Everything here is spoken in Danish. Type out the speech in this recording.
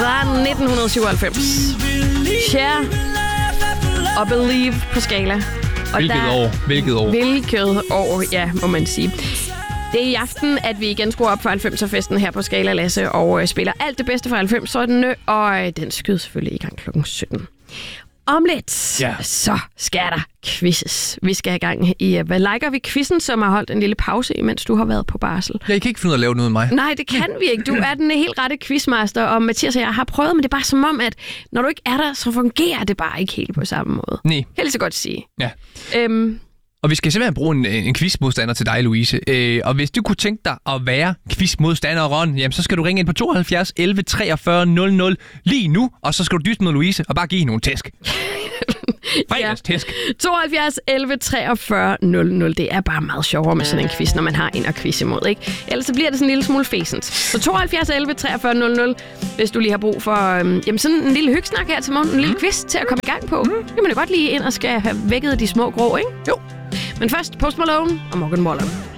Fra 1997. Cher og Believe på Skala. Og Hvilket år, ja, må man sige. Det er i aften, at vi igen skruer op for 90'er-festen her på Skala, Lasse, og spiller alt det bedste fra 90'erne, og den skyder selvfølgelig i gang klokken 17. Om lidt, så skal der quizzes. Vi skal i gang i Hvad liker vi quizzen, som har holdt en lille pause, imens du har været på barsel. Jeg kan ikke finde ud af at lave noget med mig. Nej, det kan vi ikke. Du er den helt rette quizmaster, og Mathias og jeg har prøvet, men det er bare som om, at når du ikke er der, så fungerer det bare ikke helt på samme måde. Nej. Helt så godt sige. Ja. Og vi skal simpelthen bruge en quizmodstander til dig, Louise. Og hvis du kunne tænke dig at være quizmodstanderen, jamen, så skal du ringe ind på 72 11 43 00 lige nu, og så skal du dyste med Louise og bare give hende nogle tæsk. Fredagstæsk. 72 11 43 00. Det er bare meget sjovere med sådan en quiz, når man har en at quiz imod, ikke? Ellers så bliver det sådan en lille smule fæsent. Så 72 11 43 00, hvis du lige har brug for jamen sådan en lille hyggesnak her til morgen, en lille quiz til at komme i gang på. Kan man jo godt lige ind og skal have vækket de små grå, ikke? Jo. Men først Post Malone og Morgan Wallen.